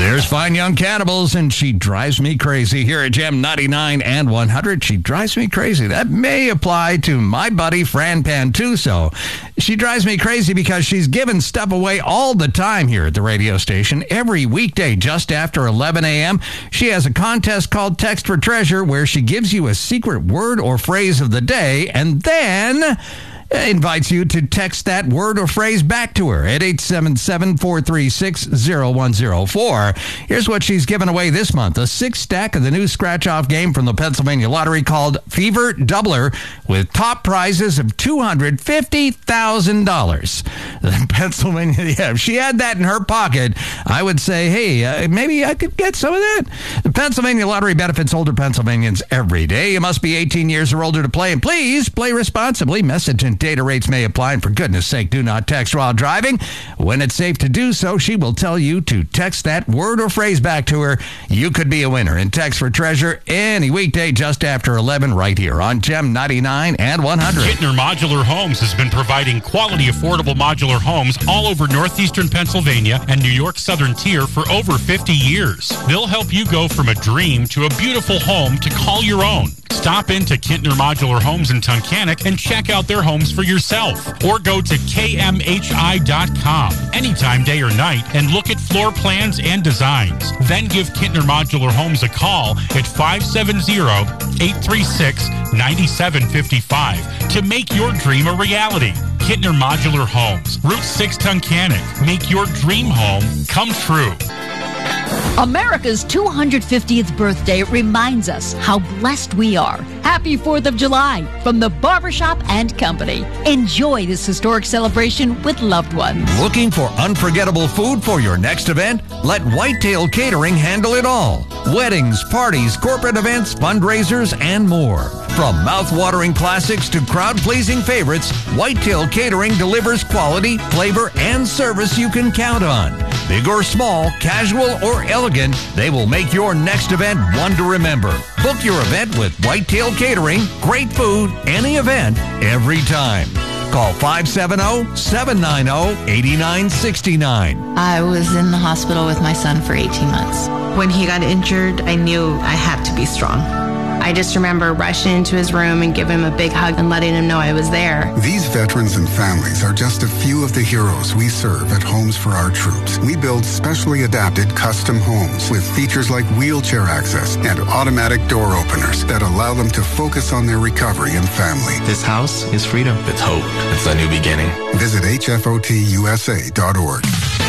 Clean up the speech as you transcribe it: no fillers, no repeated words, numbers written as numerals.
There's Fine Young Cannibals, and She Drives Me Crazy here at Gem 99 and 100. She drives me crazy. That may apply to my buddy Fran Pantuso. She drives me crazy because she's giving stuff away all the time here at the radio station. Every weekday just after 11 a.m., she has a contest called Text for Treasure where she gives you a secret word or phrase of the day and then invites you to text that word or phrase back to her at 877-436-0104. Here's what she's given away this month. A 6-stack of the new scratch-off game from the Pennsylvania Lottery called Fever Doubler with top prizes of $250,000. The Pennsylvania, if she had that in her pocket, I would say, hey, maybe I could get some of that. The Pennsylvania Lottery benefits older Pennsylvanians every day. You must be 18 years or older to play, and please play responsibly. Message and data rates may apply, and for goodness sake, do not text while driving. When it's safe to do so, she will tell you to text that word or phrase back to her. You could be a winner in Text for Treasure any weekday just after 11 right here on Gem 99 and 100. Kittner Modular Homes has been providing quality, affordable modular homes all over northeastern Pennsylvania and New York Southern Tier for over 50 years. They'll help you go from a dream to a beautiful home to call your own. Stop into Kittner Modular Homes in Tunkhannock and check out their homes for yourself. Or go to kmhi.com anytime, day or night, and look at floor plans and designs. Then give Kittner Modular Homes a call at 570-836-9755 to make your dream a reality. Kittner Modular Homes, Route 6 Tunkhannock. Make your dream home come true. America's 250th birthday reminds us how blessed we are. Happy 4th of July from the Barbershop and Company. Enjoy this historic celebration with loved ones. Looking for unforgettable food for your next event? Let Whitetail Catering handle it all. Weddings, parties, corporate events, fundraisers, and more. From mouth-watering classics to crowd-pleasing favorites, Whitetail Catering delivers quality, flavor, and service you can count on. Big or small, casual or elegant, they will make your next event one to remember. Book your event with Whitetail Catering. Great food, any event, every time. Call 570-790-8969. I was in the hospital with my son for 18 months. When he got injured, I knew I had to be strong. I just remember rushing into his room and giving him a big hug and letting him know I was there. These veterans and families are just a few of the heroes we serve at Homes for Our Troops. We build specially adapted custom homes with features like wheelchair access and automatic door openers that allow them to focus on their recovery and family. This house is freedom. It's hope. It's a new beginning. Visit hfotusa.org.